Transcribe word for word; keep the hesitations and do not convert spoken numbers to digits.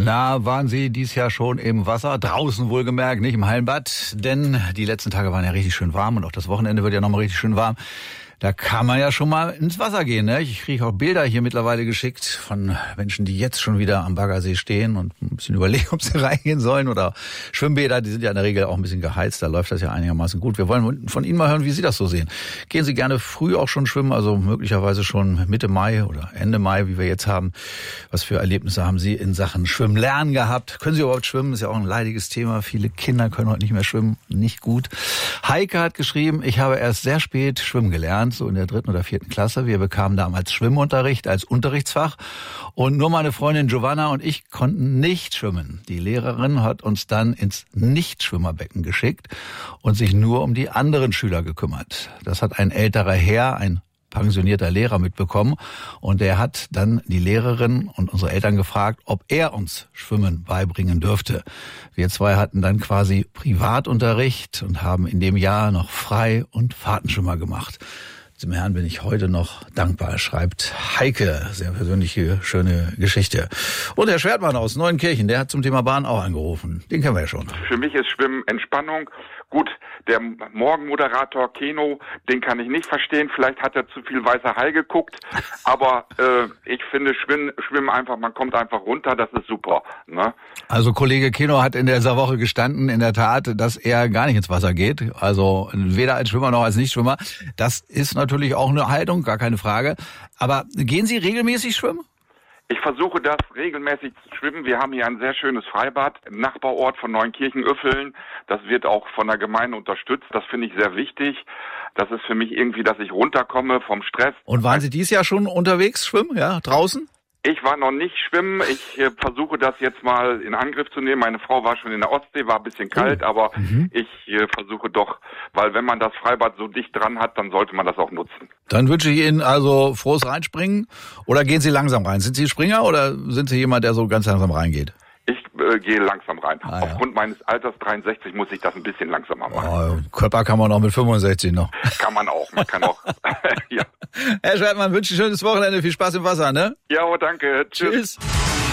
Na, waren Sie dieses Jahr schon im Wasser? Draußen wohlgemerkt, nicht im Hallenbad. Denn die letzten Tage waren ja richtig schön warm und auch das Wochenende wird ja nochmal richtig schön warm. Da kann man ja schon mal ins Wasser gehen, ne? Ich kriege auch Bilder hier mittlerweile geschickt von Menschen, die jetzt schon wieder am Baggersee stehen und ein bisschen überlegen, ob sie reingehen sollen. Oder Schwimmbäder, die sind ja in der Regel auch ein bisschen geheizt. Da läuft das ja einigermaßen gut. Wir wollen von Ihnen mal hören, wie Sie das so sehen. Gehen Sie gerne früh auch schon schwimmen, also möglicherweise schon Mitte Mai oder Ende Mai, wie wir jetzt haben. Was für Erlebnisse haben Sie in Sachen Schwimmen lernen gehabt? Können Sie überhaupt schwimmen? Ist ja auch ein leidiges Thema. Viele Kinder können heute nicht mehr schwimmen. Nicht gut. Heike hat geschrieben, ich habe erst sehr spät schwimmen gelernt, so in der dritten oder vierten Klasse. Wir bekamen damals Schwimmunterricht als Unterrichtsfach und nur meine Freundin Giovanna und ich konnten nicht schwimmen. Die Lehrerin hat uns dann ins Nichtschwimmerbecken geschickt und sich nur um die anderen Schüler gekümmert. Das hat ein älterer Herr, ein pensionierter Lehrer mitbekommen und der hat dann die Lehrerin und unsere Eltern gefragt, ob er uns Schwimmen beibringen dürfte. Wir zwei hatten dann quasi Privatunterricht und haben in dem Jahr noch Frei- und Fahrtenschwimmer gemacht. Dem Herrn bin ich heute noch dankbar, schreibt Heike. Sehr persönliche, schöne Geschichte. Und Herr Schwertmann aus Neuenkirchen, der hat zum Thema Bahn auch angerufen. Den kennen wir ja schon. Für mich ist Schwimmen Entspannung. Gut, der Morgenmoderator Keno, den kann ich nicht verstehen. Vielleicht hat er zu viel Weißer Hai geguckt. Aber äh, ich finde Schwimmen, Schwimmen einfach, man kommt einfach runter, das ist super. Ne? Also Kollege Keno hat in dieser Woche gestanden, in der Tat, dass er gar nicht ins Wasser geht. Also weder als Schwimmer noch als Nichtschwimmer. Das ist natürlich auch eine Haltung, gar keine Frage. Aber gehen Sie regelmäßig schwimmen? Ich versuche das regelmäßig zu schwimmen. Wir haben hier ein sehr schönes Freibad im Nachbarort von Neunkirchen-Öffeln. Das wird auch von der Gemeinde unterstützt. Das finde ich sehr wichtig. Das ist für mich irgendwie, dass ich runterkomme vom Stress. Und waren Sie dieses Jahr schon unterwegs schwimmen, ja, draußen? Ich war noch nicht schwimmen. Ich äh, versuche das jetzt mal in Angriff zu nehmen. Meine Frau war schon in der Ostsee, war ein bisschen kalt, oh. aber mhm. ich äh, versuche doch, weil wenn man das Freibad so dicht dran hat, dann sollte man das auch nutzen. Dann wünsche ich Ihnen also frohes Reinspringen. Oder gehen Sie langsam rein? Sind Sie Springer oder sind Sie jemand, der so ganz langsam reingeht? Ich äh, gehe langsam rein. Ah, Aufgrund ja. meines Alters dreiundsechzig muss ich das ein bisschen langsamer machen. Oh, Körper kann man auch mit fünfundsechzig noch. Kann man auch. Man kann auch. Ja. Herr Schwertmann, wünsche ein schönes Wochenende. Viel Spaß im Wasser, ne? Ja, danke. Tschüss. Tschüss.